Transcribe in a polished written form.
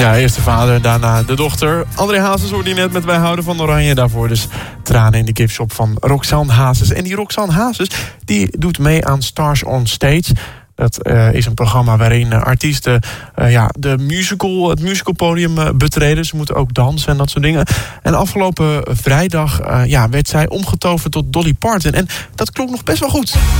Ja, eerst de vader, daarna de dochter. André Hazes hoorde je net met Wij houden van Oranje. Daarvoor dus Tranen in de giftshop van Roxanne Hazes. En die Roxanne Hazes die doet mee aan Stars on Stage. Dat is een programma waarin artiesten het musicalpodium betreden. Ze moeten ook dansen en dat soort dingen. En afgelopen vrijdag werd zij omgetoverd tot Dolly Parton. En dat klonk nog best wel goed.